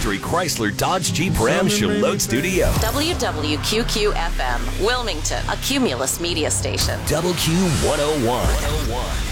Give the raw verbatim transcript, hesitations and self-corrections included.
Factory Chrysler Dodge Jeep Ram Charlotte Studio. W W Q Q F M, Wilmington, a Cumulus media station. Double Q one oh one.